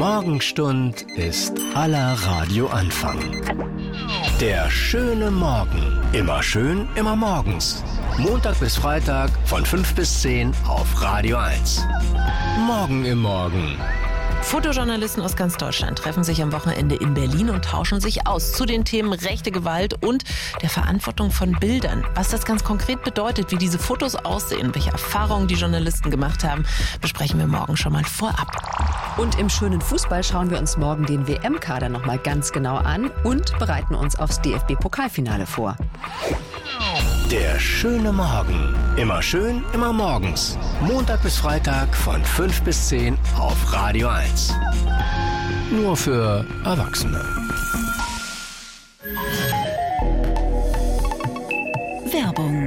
Morgenstund ist aller Radioanfang. Der schöne Morgen. Immer schön, immer morgens. Montag bis Freitag von 5 bis 10 auf Radio 1. Morgen im Morgen. Fotojournalisten aus ganz Deutschland treffen sich am Wochenende in Berlin und tauschen sich aus zu den Themen rechte Gewalt und der Verantwortung von Bildern. Was das ganz konkret bedeutet, wie diese Fotos aussehen, welche Erfahrungen die Journalisten gemacht haben, besprechen wir morgen schon mal vorab. Und im schönen Fußball schauen wir uns morgen den WM-Kader noch mal ganz genau an und bereiten uns aufs DFB-Pokalfinale vor. Der schöne Morgen. Immer schön, immer morgens. Montag bis Freitag von 5 bis 10 auf Radio 1. Nur für Erwachsene. Werbung.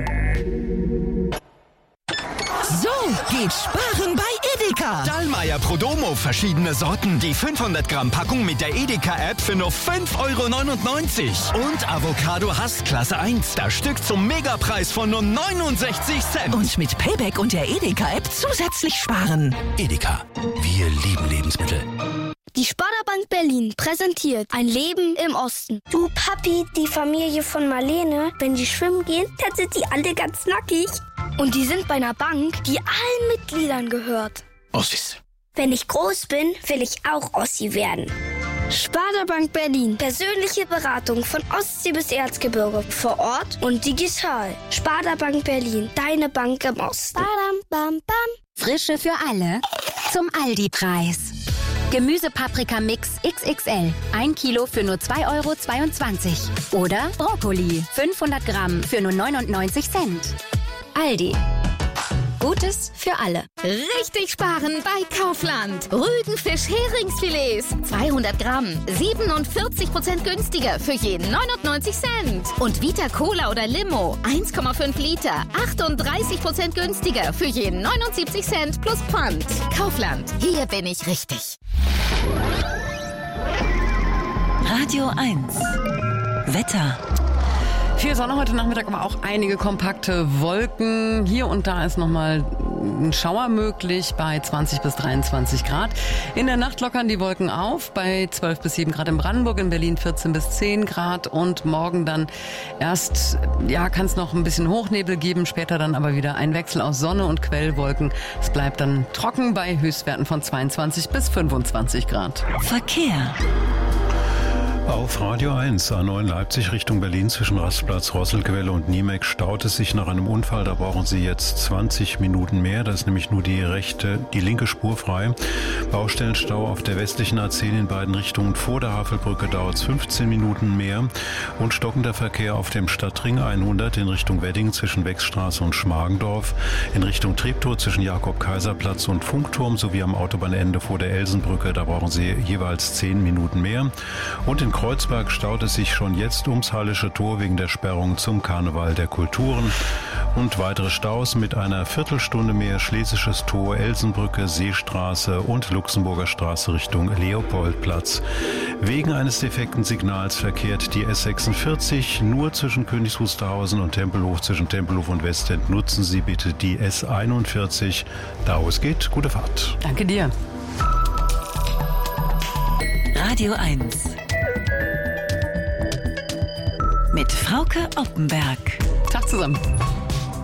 So geht Sparen bei Edeka. Dallmayr Prodomo, verschiedene Sorten. Die 500 Gramm Packung mit der Edeka-App für nur 5,99 € Und Avocado Hass Klasse 1. Das Stück zum Megapreis von nur 69 Cent. Und mit Payback und der Edeka-App zusätzlich sparen. Edeka. Wir lieben Lebensmittel. Die Sparda-Bank Berlin präsentiert ein Leben im Osten. Du Papi, die Familie von Marlene, wenn die schwimmen gehen, dann sind die alle ganz nackig. Und die sind bei einer Bank, die allen Mitgliedern gehört. Ossis. Wenn ich groß bin, will ich auch Ossi werden. Sparda-Bank Berlin. Persönliche Beratung von Ostsee bis Erzgebirge. Vor Ort und digital. Sparda-Bank Berlin. Deine Bank im Osten. Badam, bam, bam. Frische für alle zum Aldi-Preis. Gemüsepaprika-Mix XXL. 1 Kilo für nur 2,22 €. Oder Brokkoli. 500 Gramm für nur 99 Cent. Aldi. Gutes für alle. Richtig sparen bei Kaufland. Rügenfisch-Heringsfilets. 200 Gramm. 47% günstiger für jeden 99 Cent. Und Vita Cola oder Limo. 1,5 Liter. 38% günstiger für jeden 79 Cent plus Pfand. Kaufland. Hier bin ich richtig. Radio 1. Wetter. Viel Sonne heute Nachmittag, aber auch einige kompakte Wolken. Hier und da ist nochmal ein Schauer möglich bei 20 bis 23 Grad. In der Nacht lockern die Wolken auf bei 12 bis 7 Grad in Brandenburg, in Berlin 14 bis 10 Grad. Und morgen dann erst, kann es noch ein bisschen Hochnebel geben, später dann aber wieder ein Wechsel aus Sonne und Quellwolken. Es bleibt dann trocken bei Höchstwerten von 22 bis 25 Grad. Verkehr. Auf Radio 1, A9 Leipzig Richtung Berlin zwischen Rastplatz Rosselquelle und Niemek staut es sich nach einem Unfall. Da brauchen Sie jetzt 20 Minuten mehr. Da ist nämlich nur die linke Spur frei. Baustellenstau auf der westlichen A10 in beiden Richtungen. Vor der Havelbrücke dauert es 15 Minuten mehr. Und stockender Verkehr auf dem Stadtring 100 in Richtung Wedding zwischen Wechsstraße und Schmargendorf. In Richtung Treptow zwischen Jakob-Kaiser-Platz und Funkturm sowie am Autobahnende vor der Elsenbrücke. Da brauchen Sie jeweils 10 Minuten mehr. Und in Kreuzberg staut es sich schon jetzt ums Hallische Tor wegen der Sperrung zum Karneval der Kulturen. Und weitere Staus mit einer Viertelstunde mehr Schlesisches Tor, Elsenbrücke, Seestraße und Luxemburger Straße Richtung Leopoldplatz. Wegen eines defekten Signals verkehrt die S46 nur zwischen Königs Wusterhausen und Tempelhof, zwischen Tempelhof und Westend. Nutzen Sie bitte die S41. Da wo es geht, gute Fahrt. Danke dir. Radio 1. Mit Frauke Oppenberg. Tag zusammen.